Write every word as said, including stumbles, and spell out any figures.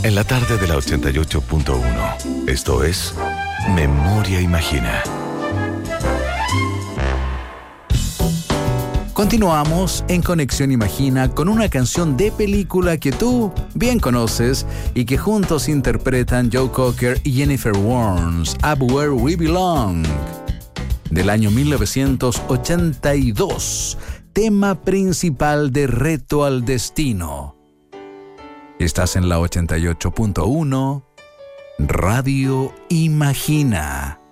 en la tarde de la ochenta y ocho punto uno. Esto es Memoria Imagina. Continuamos en Conexión Imagina con una canción de película que tú bien conoces y que juntos interpretan Joe Cocker y Jennifer Warnes, Up Where We Belong, del año mil novecientos ochenta y dos, tema principal de Reto al Destino. Estás en la ochenta y ocho punto uno, Radio Imagina.